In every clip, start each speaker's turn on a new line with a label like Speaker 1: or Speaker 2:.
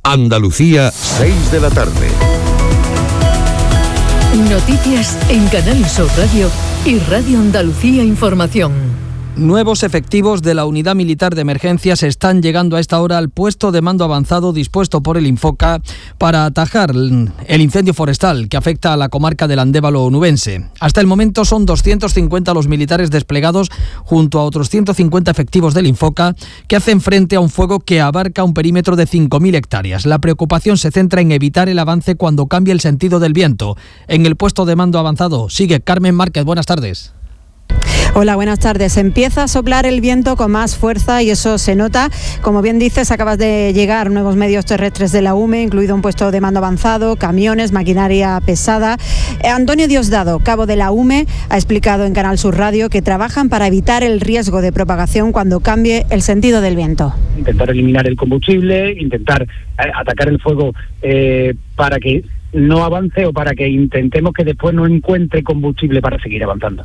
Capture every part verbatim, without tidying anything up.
Speaker 1: Andalucía, seis de la tarde.
Speaker 2: Noticias en Canal Sur Radio y Radio Andalucía Información.
Speaker 3: Nuevos efectivos de la Unidad Militar de Emergencias están llegando a esta hora al puesto de mando avanzado dispuesto por el Infoca para atajar el incendio forestal que afecta a la comarca del Andévalo onubense. Hasta el momento son doscientos cincuenta los militares desplegados junto a otros ciento cincuenta efectivos del Infoca que hacen frente a un fuego que abarca un perímetro de cinco mil hectáreas. La preocupación se centra en evitar el avance cuando cambie el sentido del viento. En el puesto de mando avanzado sigue Carmen Márquez. Buenas tardes.
Speaker 4: Hola, buenas tardes. Empieza a soplar el viento con más fuerza y eso se nota. Como bien dices, acabas de llegar nuevos medios terrestres de la U M E, incluido un puesto de mando avanzado, camiones, maquinaria pesada. Eh, Antonio Diosdado, cabo de la U M E, ha explicado en Canal Sur Radio que trabajan para evitar el riesgo de propagación cuando cambie el sentido del viento.
Speaker 5: Intentar eliminar el combustible, intentar eh, atacar el fuego eh, para que no avance o para que intentemos que después no encuentre combustible para seguir avanzando.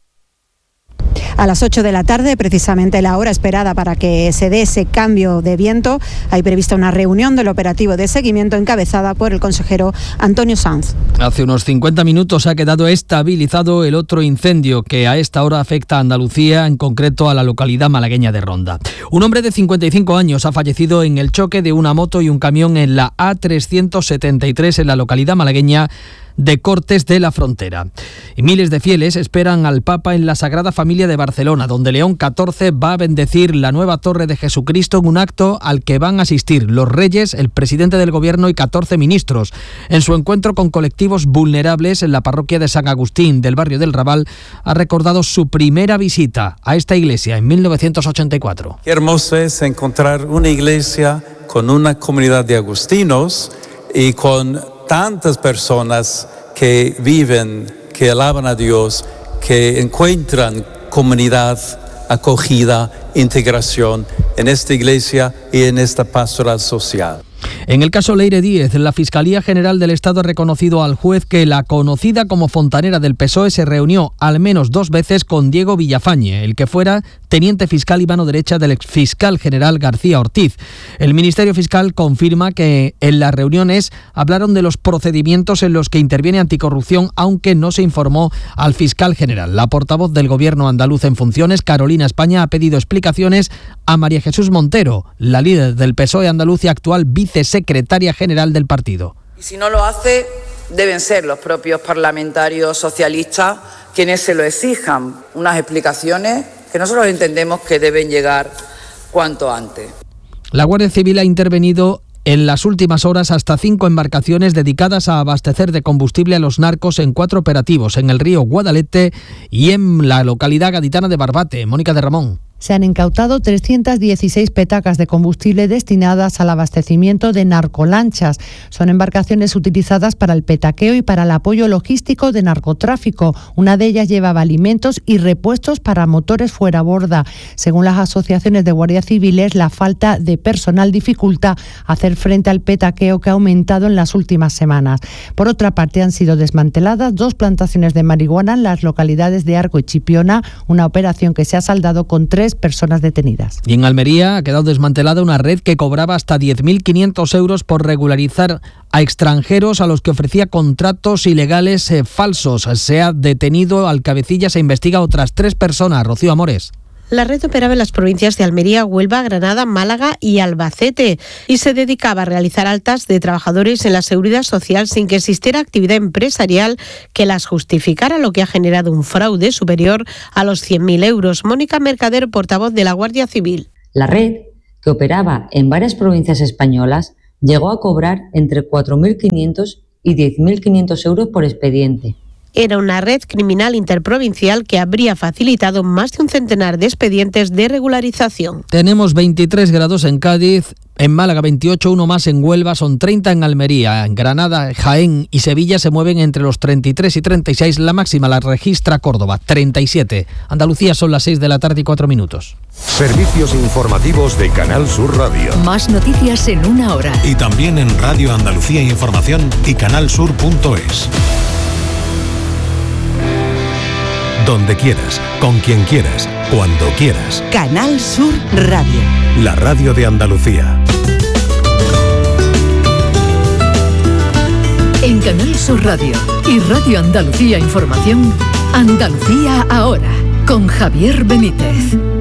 Speaker 4: A las ocho de la tarde, precisamente la hora esperada para que se dé ese cambio de viento, hay prevista una reunión del operativo de seguimiento encabezada por el consejero Antonio Sanz.
Speaker 3: Hace unos cincuenta minutos ha quedado estabilizado el otro incendio que a esta hora afecta a Andalucía, en concreto a la localidad malagueña de Ronda. Un hombre de cincuenta y cinco años ha fallecido en el choque de una moto y un camión en la A trescientos setenta y tres en la localidad malagueña de Cortes de la Frontera. Y miles de fieles esperan al Papa en la Sagrada Familia de Barcelona, donde León catorce va a bendecir la nueva Torre de Jesucristo en un acto al que van a asistir los reyes, el presidente del gobierno y catorce ministros. En su encuentro con colectivos vulnerables en la parroquia de San Agustín del barrio del Raval, ha recordado su primera visita a esta iglesia en mil novecientos ochenta y cuatro.
Speaker 6: Qué hermoso es encontrar una iglesia con una comunidad de agustinos y con tantas personas que viven, que alaban a Dios, que encuentran comunidad, acogida, integración en esta iglesia y en esta pastoral social.
Speaker 3: En el caso Leire Díez, la Fiscalía General del Estado ha reconocido al juez que la conocida como fontanera del P S O E se reunió al menos dos veces con Diego Villafañe, el que fuera teniente fiscal y mano derecha del exfiscal general García Ortiz. El Ministerio Fiscal confirma que en las reuniones hablaron de los procedimientos en los que interviene Anticorrupción, aunque no se informó al fiscal general. La portavoz del Gobierno andaluz en funciones, Carolina España, ha pedido explicaciones a María Jesús Montero, la líder del P S O E andaluz y actual vicesecretaria general del partido.
Speaker 7: Y si no lo hace, deben ser los propios parlamentarios socialistas quienes se lo exijan, unas explicaciones que nosotros entendemos que deben llegar cuanto antes.
Speaker 3: La Guardia Civil ha intervenido en las últimas horas hasta cinco embarcaciones dedicadas a abastecer de combustible a los narcos en cuatro operativos, en el río Guadalete y en la localidad gaditana de Barbate. Mónica de Ramón.
Speaker 8: Se han incautado trescientas dieciséis petacas de combustible destinadas al abastecimiento de narcolanchas. Son embarcaciones utilizadas para el petaqueo y para el apoyo logístico de narcotráfico. Una de ellas llevaba alimentos y repuestos para motores fuera borda. Según las asociaciones de guardias civiles, la falta de personal dificulta hacer frente al petaqueo que ha aumentado en las últimas semanas. Por otra parte, han sido desmanteladas dos plantaciones de marihuana en las localidades de Arco y Chipiona, una operación que se ha saldado con tres personas detenidas.
Speaker 3: Y en Almería ha quedado desmantelada una red que cobraba hasta diez mil quinientos euros por regularizar a extranjeros a los que ofrecía contratos ilegales eh, falsos. Se ha detenido al cabecilla, se investiga a otras tres personas. Rocío Amores.
Speaker 9: La red operaba en las provincias de Almería, Huelva, Granada, Málaga y Albacete y se dedicaba a realizar altas de trabajadores en la seguridad social sin que existiera actividad empresarial que las justificara, lo que ha generado un fraude superior a los cien mil euros. Mónica Mercader, portavoz de la Guardia Civil.
Speaker 10: La red, que operaba en varias provincias españolas, llegó a cobrar entre cuatro mil quinientos y diez mil quinientos euros por expediente.
Speaker 9: Era una red criminal interprovincial que habría facilitado más de un centenar de expedientes de regularización.
Speaker 3: Tenemos veintitrés grados en Cádiz, en Málaga veintiocho, uno más en Huelva, son treinta en Almería. En Granada, Jaén y Sevilla se mueven entre los treinta y tres y treinta y seis. La máxima la registra Córdoba, treinta y siete. Andalucía son las seis de la tarde y cuatro minutos.
Speaker 1: Servicios informativos de Canal Sur Radio.
Speaker 2: Más noticias en una hora.
Speaker 11: Y también en Radio Andalucía Información y canalsur punto es. Donde quieras, con quien quieras, cuando quieras.
Speaker 2: Canal Sur Radio.
Speaker 11: La radio de Andalucía.
Speaker 2: Canal Sur Radio y Radio Andalucía Información, Andalucía Ahora, con Javier Benítez.